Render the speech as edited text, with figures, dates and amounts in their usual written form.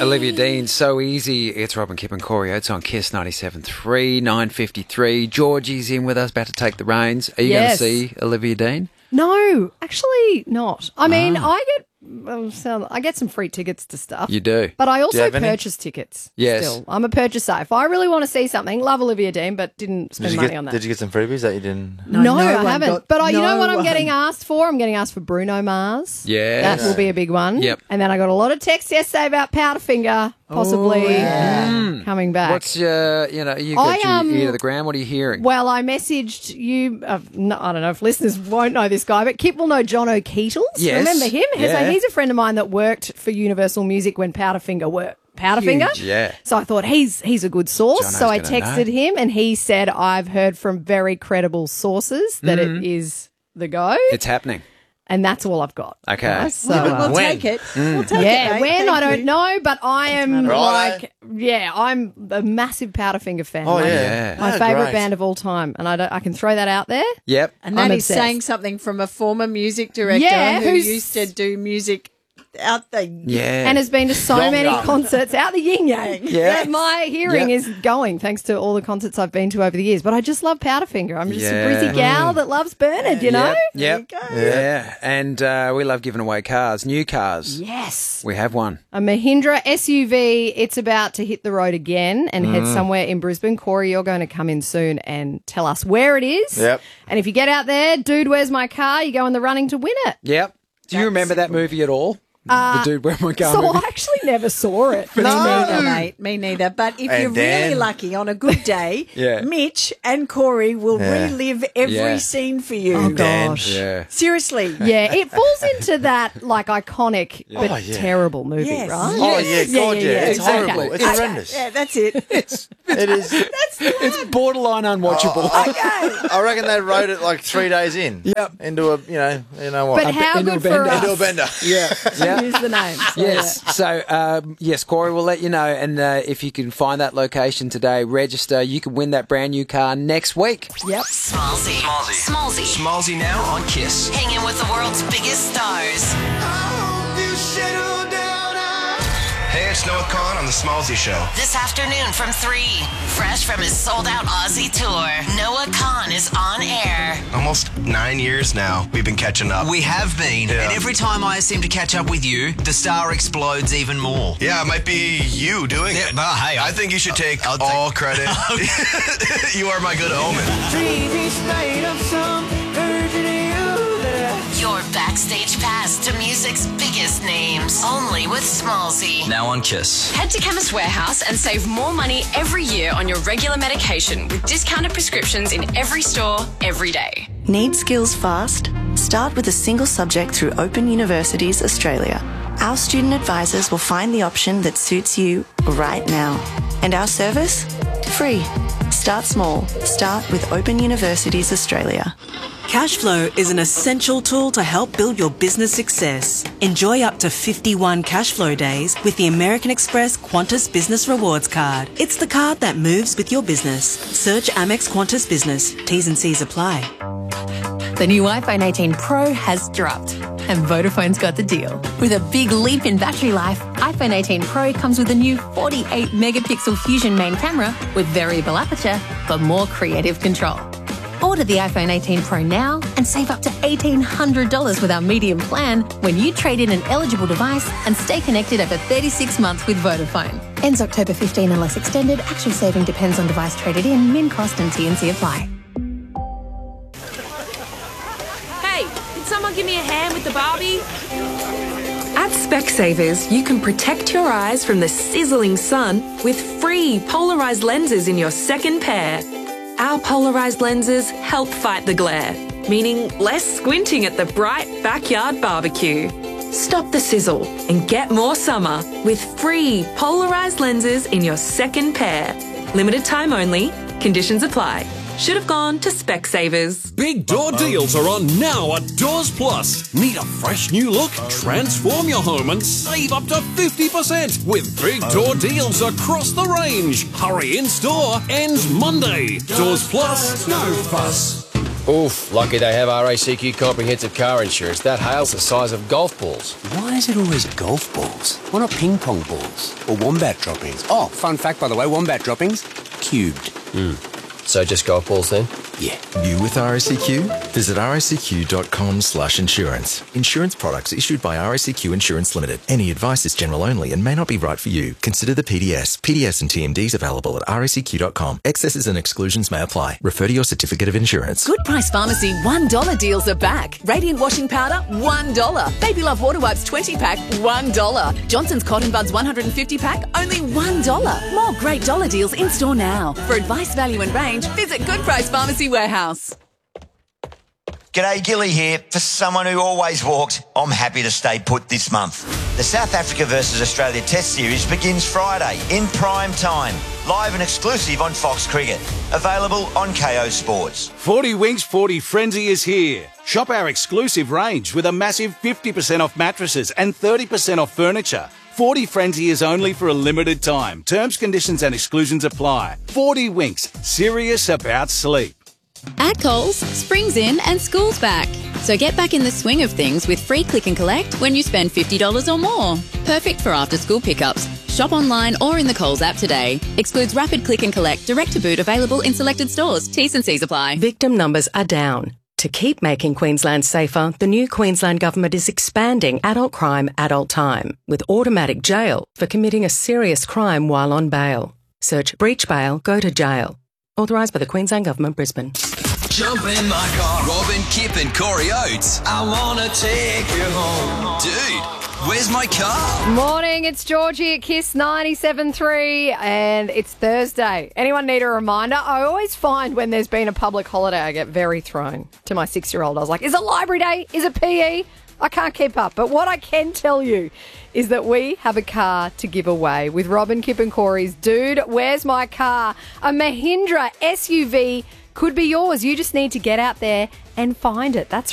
Olivia Dean, So Easy. It's Robin, Kip and Corey Oates on KISS 97.3, 9:53. Georgie's in with us, about to take the reins. Are you going to see Olivia Dean? No, actually not. I mean, I get some free tickets to stuff. You do? But I also purchase tickets. Yes. Still. I'm a purchaser. If I really want to see something, love Olivia Dean, but didn't spend money on that. Did you get some freebies that you didn't? No, I haven't. But you know what I'm getting asked for? I'm getting asked for Bruno Mars. Yes. That will be a big one. Yep. And then I got a lot of texts yesterday about Powderfinger possibly coming back. What's you got your ear to the ground. What are you hearing? Well, I messaged you. I don't know if listeners won't know this guy, but Kip will know John O'Keetles. Yes. Remember him? Yeah. So he's a friend of mine that worked for Universal Music when Powderfinger worked. Powderfinger. Huge. Yeah. So I thought he's a good source. Jono's so I gonna texted know. him and he said, I've heard from very credible sources that it is the go. It's happening. And that's all I've got. Okay. Right? So, We'll take it. We'll take it. yeah, mate. when Thank I don't you. know, but I am Right. I'm a massive Powderfinger fan. Oh, Like, yeah. my Oh, favourite great. band of all time, and I can throw that out there. Yep. And that I'm is obsessed. saying something from a former music director Yeah, who who's- used to do music out the... Yeah. And has been to so Long many run. concerts out the yin yang. Yeah. That my hearing Yeah. is going thanks to all the concerts I've been to over the years. But I just love Powderfinger. I'm just a Yeah. grizzy gal that loves Bernard, you know? Yep. There you go. Yeah. And we love giving away cars, new cars. Yes. We have one. A Mahindra SUV. It's about to hit the road again and head somewhere in Brisbane. Corey, you're going to come in soon and tell us where it is. Yep. And if you get out there, dude, where's my car? You go in the running to win it. Yep. Do you remember that movie at all? The Dude, Where My Car So movie? I actually never saw it. Me neither, mate. Me neither. But if And you're really Dan. lucky on a good day, Yeah. Mitch and Corey will Yeah. relive every Yeah. scene for you. Oh, Dan. gosh. Yeah. Seriously. Yeah, it falls into that like iconic but Oh, yeah. terrible movie, Yes. right? Oh, yeah, God, yeah. It's Okay. horrible. It's horrendous. Yeah, that's it. It is. It's borderline unwatchable. I reckon they wrote it like 3 days in. Yep. Into a, you know what? But how into a good for bender. us Into a bender. Yeah. Yeah. to use the name. So, Yes. So, yes, Corey, we'll let you know. And if you can find that location today, register. You can win that brand new car next week. Yep. Smallsy. Smallsy now on KISS. Hanging with the world's biggest stars. Hey, it's Noah Khan on The Smallsy Show. This afternoon from 3. Fresh from his sold-out Aussie tour, Noah Khan is on air. Almost 9 years now, we've been catching up. We have been, Yeah. and every time I seem to catch up with you, the star explodes even more. Yeah, it might be you doing it. But hey, I think you should take all credit. You are my good omen. Your backstage pass to music's biggest names. Only with Smallsy. Now on KISS. Head to Chemist Warehouse and save more money every year on your regular medication with discounted prescriptions in every store, every day. Need skills fast? Start with a single subject through Open Universities Australia. Our student advisors will find the option that suits you right now. And our service? Free. Start small. Start with Open Universities Australia. Cashflow is an essential tool to help build your business success. Enjoy up to 51 cashflow days with the American Express Qantas Business Rewards Card. It's the card that moves with your business. Search Amex Qantas Business. T's and C's apply. The new iPhone 18 Pro has dropped, and Vodafone's got the deal. With a big leap in battery life, iPhone 18 Pro comes with a new 48-megapixel Fusion main camera with variable aperture for more creative control. Order the iPhone 18 Pro now and save up to $1,800 with our medium plan when you trade in an eligible device and stay connected over 36 months with Vodafone. Ends October 15 unless extended. Actual saving depends on device traded in. Min cost and T&C apply. Hey, can someone give me a hand with the Barbie? At Specsavers, you can protect your eyes from the sizzling sun with free polarized lenses in your second pair. Our polarized lenses help fight the glare, meaning less squinting at the bright backyard barbecue. Stop the sizzle and get more summer with free polarized lenses in your second pair. Limited time only. Conditions apply. Should have gone to Specsavers. Big door deals are on now at Doors Plus. Need a fresh new look? Transform your home and save up to 50% with big door deals across the range. Hurry in store, ends Monday. Doors Plus, no fuss. Oof, lucky they have RACQ comprehensive car insurance. That hail's the size of golf balls. Why is it always golf balls? Why not ping pong balls? Or wombat droppings? Oh, fun fact, by the way, wombat droppings, cubed. So just golf balls then? Yeah. You with RACQ? Visit racq.com/insurance. Insurance products issued by RACQ Insurance Limited. Any advice is general only and may not be right for you. Consider the PDS. PDS and TMDs available at racq.com. Excesses and exclusions may apply. Refer to your certificate of insurance. Good Price Pharmacy $1 deals are back. Radiant washing powder, $1. Baby Love water wipes 20-pack, $1. Johnson's Cotton Buds 150-pack, only $1. More great dollar deals in store now. For advice, value and range, visit Good Price Pharmacy Warehouse. G'day, Gilly here. For someone who always walked, I'm happy to stay put this month. The South Africa versus Australia Test Series begins Friday in prime time. Live and exclusive on Fox Cricket. Available on KO Sports. 40 Winks 40 Frenzy is here. Shop our exclusive range with a massive 50% off mattresses and 30% off furniture. 40 Frenzy is only for a limited time. Terms, conditions and exclusions apply. 40 Winks. Serious about sleep. At Coles, spring's in and school's back. So get back in the swing of things with free click and collect when you spend $50 or more. Perfect for after-school pickups. Shop online or in the Coles app today. Excludes rapid click and collect, direct to boot, available in selected stores. T's and C's apply. Victim numbers are down. To keep making Queensland safer, the new Queensland Government is expanding adult crime, adult time, with automatic jail for committing a serious crime while on bail. Search breach bail, go to jail. Authorised by the Queensland Government, Brisbane. Jump in my car. Robin, Kip and Corey Oates. I wanna take you home. Dude, where's my car? Morning, it's Georgie at Kiss 97.3 and it's Thursday. Anyone need a reminder? I always find when there's been a public holiday, I get very thrown to my 6-year-old. I was like, is it library day? Is it PE? I can't keep up. But what I can tell you is that we have a car to give away with Robin, Kip and Corey's Dude, Where's My Car? A Mahindra SUV could be yours. You just need to get out there and find it. That's